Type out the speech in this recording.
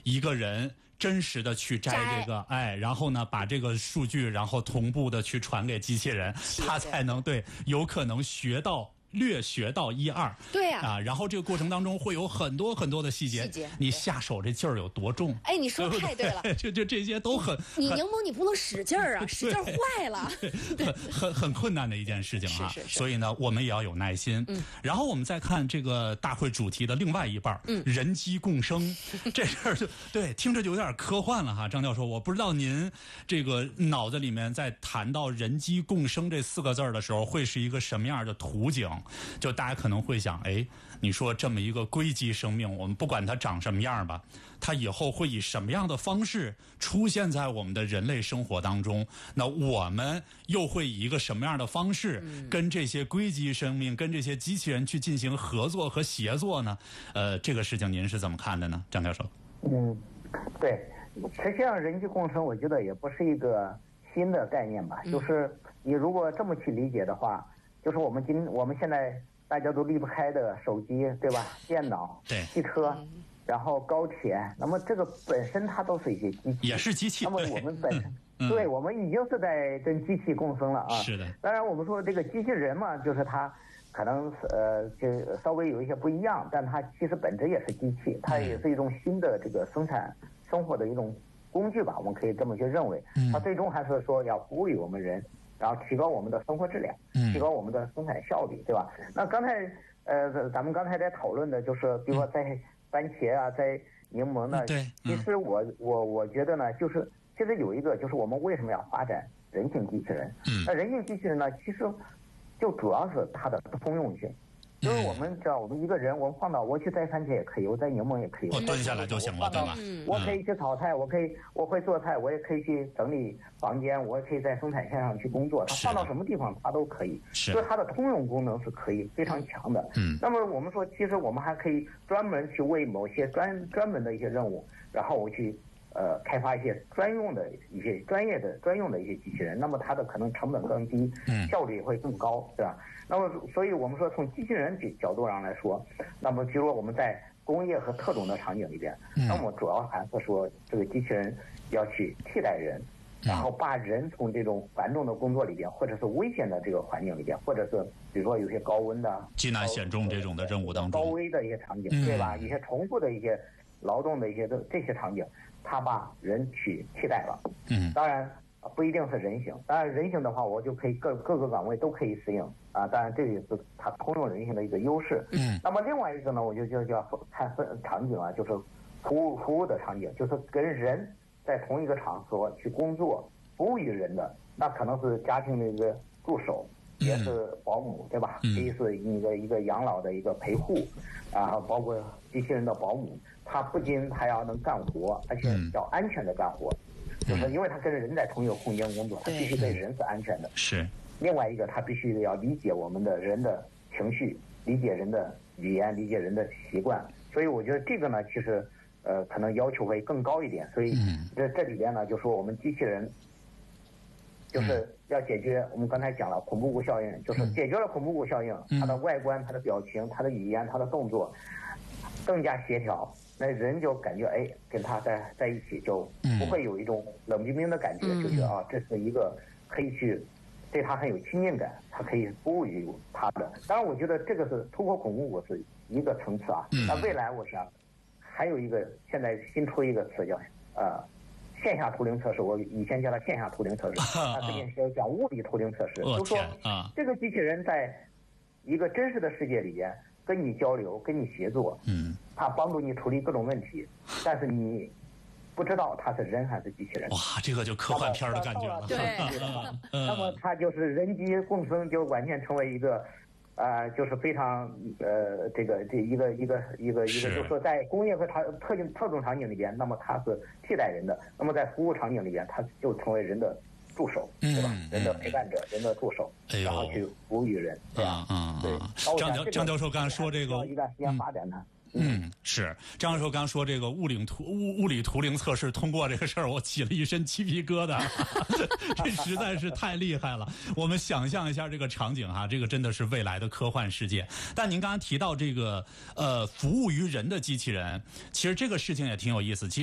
一个人真实的去摘这个，然后呢把这个数据然后同步的去传给机器人，它才能有可能略学到一二， 对呀， 然后这个过程当中会有很多很多的细节，你下手这劲儿有多重？ 哎，你说太对了， 就这些都很， 你柠檬你不能使劲儿啊，使劲儿坏了， 很困难的一件事情啊。 是。 所以呢，我们也要有耐心。然后我们再看这个大会主题的另外一半，人机共生，这事儿就听着就有点科幻了哈。张教授，我不知道您这个脑子里面在谈到人机共生这4个字的时候，会是一个什么样的图景？就大家可能会想，你说这么一个硅基生命，我们不管它长什么样吧，它以后会以什么样的方式出现在我们的人类生活当中？那我们又会以一个什么样的方式跟这些硅基生命、跟这些机器人去进行合作和协作呢？这个事情您是怎么看的呢，张教授？ 对，实际上人机共生，我觉得也不是一个新的概念吧，就是你如果这么去理解的话。就是我们现在大家都离不开的手机，对吧？电脑、汽车，然后高铁，那么这个本身它都是一些机器， 也是机器。 那么我们本身，对，我们已经是在跟机器共生了啊。 是的。当然，我们说这个机器人嘛，就是它可能就稍微有一些不一样，但它其实本质也是机器，它也是一种新的这个生产生活的一种工具吧，我们可以这么去认为。它最终还是说要服务于我们人。然后提高我们的生活质量，提高我们的生产效率，对吧？那刚才咱们刚才在讨论的就是，比如说在番茄啊，在柠檬呢，其实我觉得呢，就是其实有一个就是我们为什么要发展人形机器人？那人形机器人呢，其实就主要是它的通用性。就是我们知道，我们一个人，我放到我去摘番茄也可以，我摘柠檬也可以， 我蹲下来就行了，对吧？ 我可以去炒菜，我会做菜，我也可以去整理房间，我也可以在生产线上去工作。它放到什么地方它都可以，所以它的通用功能是可以非常强的。那么我们说，其实我们还可以专门去为某些专门的一些任务，然后我去开发一些专用的一些专用的一些机器人，那么它的可能成本更低，效率也会更高，对吧？那么，所以我们说从机器人角度上来说，那么比如说我们在工业和特种的场景里边，那么主要还是说这个机器人要去替代人，然后把人从这种繁重的工作里边，或者是危险的这个环境里边，或者是比如说有些高温的、 极难险重这种的任务当中， 高危的一些场景，对吧？一些重复的一些劳动的一些这些场景，它把人去替代了。当然。不一定是人形，当然人形的话，我就可以各个岗位都可以适应啊。当然这也是它通用人形的一个优势。那么另外一个呢，我就要看场景啊，就是服务的场景，就是跟人在同一个场所去工作，服务于人的，那可能是家庭的一个助手，也是保姆，对吧？这是一个养老的一个陪护啊，包括机器人的保姆，他不仅还要能干活，而且要安全的干活。就是因为他跟人在同一个空间工作，他必须对人是安全的。 是。 另外一个，他必须要理解我们的人的情绪，理解人的语言，理解人的习惯。所以我觉得这个呢，其实可能要求会更高一点。所以这里边呢，就说我们机器人就是要解决我们刚才讲了恐怖谷效应，就是解决了恐怖谷效应，它的外观、它的表情、它的语言、它的动作更加协调。那人就感觉跟他在一起就不会有一种冷冰冰的感觉，就觉得这是一个可以去对他很有亲近感，他可以服务于他的。当然，我觉得这个是突破恐怖谷是一个层次啊。那未来我想还有一个，现在新出一个词叫线下图灵测试，我以前叫它线下图灵测试，它最近是讲物理图灵测试，就说这个机器人在一个真实的世界里边。跟你交流，跟你协作，他帮助你处理各种问题，但是你不知道他是人还是机器人。 哇，这个就科幻片的感觉了。 对， 那么他就是人机共生，就完全成为一个，就是非常这一个，就是说在工业和特种场景里边，那么它是替代人的；那么在服务场景里边，它就成为人的助手，对吧？人的陪伴者，人的助手，然后去服务于人，对吧？对。 张教授刚才说这个一段时间发展呢。 是张教授刚说这个物理图灵测试通过这个事儿，我起了一身鸡皮疙瘩，这实在是太厉害了。我们想象一下这个场景哈，这个真的是未来的科幻世界。但您刚才提到这个服务于人的机器人，其实这个事情也挺有意思。